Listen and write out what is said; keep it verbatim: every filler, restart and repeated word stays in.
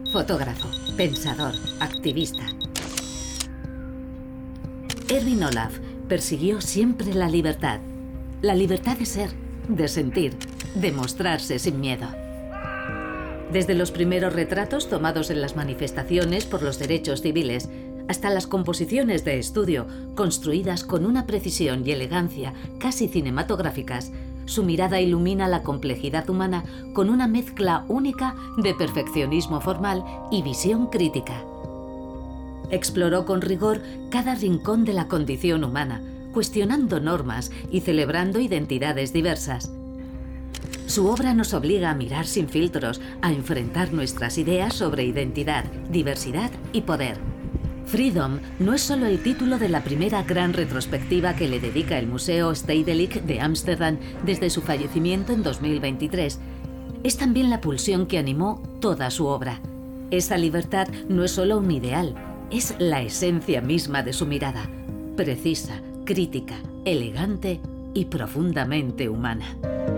Fotógrafo, pensador, activista. Erwin Olaf persiguió siempre la libertad. La libertad de ser, de sentir, de mostrarse sin miedo. Desde los primeros retratos tomados en las manifestaciones por los derechos civiles hasta las composiciones de estudio construidas con una precisión y elegancia casi cinematográficas, su mirada ilumina la complejidad humana con una mezcla única de perfeccionismo formal y visión crítica. Exploró con rigor cada rincón de la condición humana, cuestionando normas y celebrando identidades diversas. Su obra nos obliga a mirar sin filtros, a enfrentar nuestras ideas sobre identidad, diversidad y poder. Freedom no es solo el título de la primera gran retrospectiva que le dedica el Museo Stedelijk de Ámsterdam desde su fallecimiento en dos mil veintitrés. Es también la pulsión que animó toda su obra. Esa libertad no es solo un ideal, es la esencia misma de su mirada, precisa, crítica, elegante y profundamente humana.